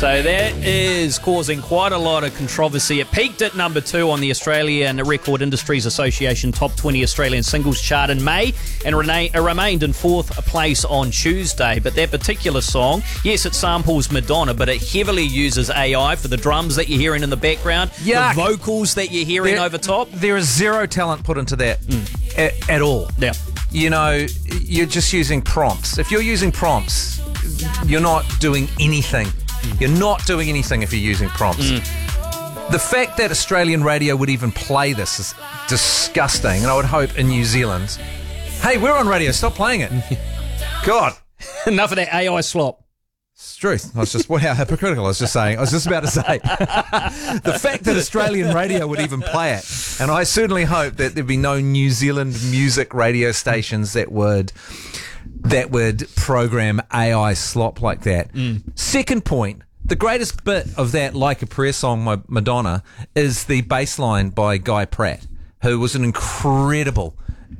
So that is causing quite a lot of controversy. It peaked at number 2 on the Australian Record Industries Association Top 20 Australian Singles chart in May and remained in 4th place on Tuesday. But that particular song, yes, it samples Madonna, but it heavily uses AI for the drums that you're hearing in the background, Yuck. the vocals that you're hearing over top. There is zero talent put into that at all. Yeah. You know, you're just using prompts. If you're using prompts, you're not doing anything. You're not doing anything if you're using prompts. The fact that Australian radio would even play this is disgusting, and I would hope in New Zealand, hey, we're on radio, stop playing it. God. Enough of that AI slop. It's truth. I was just, how hypocritical. I was just about to say. The fact that Australian radio would even play it, and I certainly hope that there'd be no New Zealand music radio stations that would program AI slop like that. Second point, the greatest bit of that Like a Prayer song by Madonna is the bass line by Guy Pratt, who was an incredible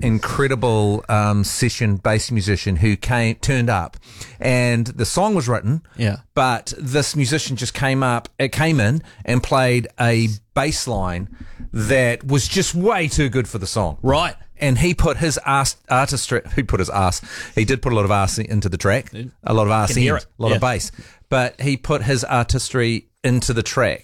session bass musician who turned up, and the song was written, but this musician just came in and played a bass line that was just way too good for the song. Right. And he put his artistry. He did put a lot of arse into the track, a lot of arse, a lot of bass. But he put his artistry into the track.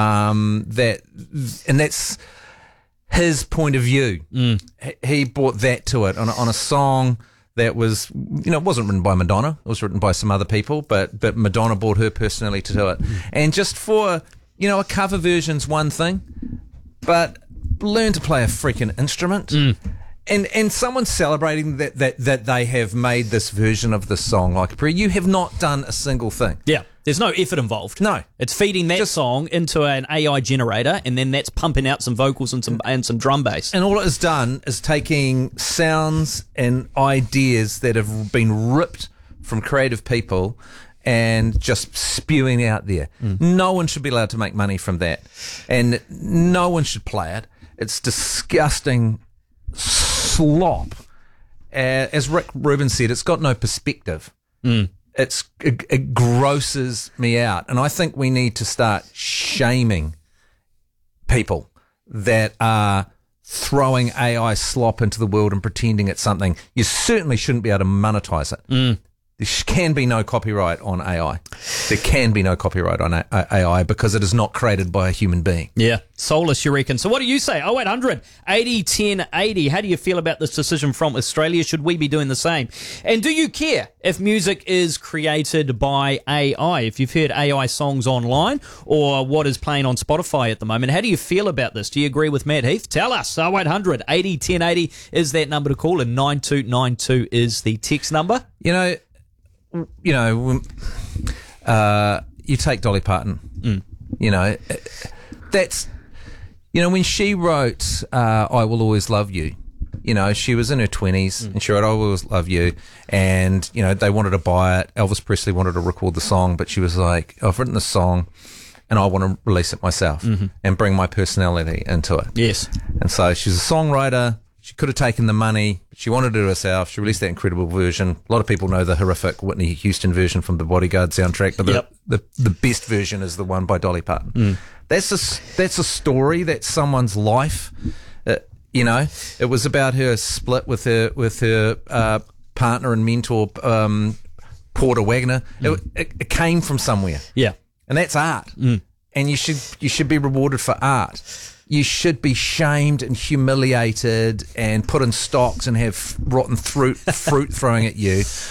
That's his point of view. He brought that to it on a song that was, it wasn't written by Madonna. It was written by some other people, but Madonna brought her personality to it. And just for, a cover version's one thing, but learn to play a freaking instrument. And someone's celebrating that they have made this version of the song Like a Prayer. You have not done a single thing. Yeah. There's no effort involved. No. It's feeding that song into an AI generator, and then that's pumping out some vocals and some drum bass. And all it has done is taking sounds and ideas that have been ripped from creative people and just spewing out there. No one should be allowed to make money from that. And no one should play it. It's disgusting slop. As Rick Rubin said, it's got no perspective. It grosses me out. And I think we need to start shaming people that are throwing AI slop into the world and pretending it's something. You certainly shouldn't be able to monetize it. There can be no copyright on AI. There can be no copyright on AI because it is not created by a human being. Yeah, soulless, you reckon. So what do you say? 0800 80 10 80. How do you feel about this decision from Australia? Should we be doing the same? And do you care if music is created by AI? If you've heard AI songs online or what is playing on Spotify at the moment, how do you feel about this? Do you agree with Matt Heath? Tell us. 0800 80 10 80 is that number to call, and 9292 is the text number. You take Dolly Parton. That's, when she wrote I Will Always Love You, she was in her 20s and she wrote I Will Always Love You, and, they wanted to buy it. Elvis Presley wanted to record the song, but she was like, I've written this song and I want to release it myself and bring my personality into it. Yes. And so she's a songwriter. She could have taken the money, but she wanted to do it herself. She released that incredible version. A lot of people know the horrific Whitney Houston version from the Bodyguard soundtrack, but the best version is the one by Dolly Parton. That's a story. That's someone's life. It was about her split with her partner and mentor, Porter Wagner. It came from somewhere. Yeah, and that's art. And you should be rewarded for art. You should be shamed and humiliated and put in stocks and have rotten fruit throwing at you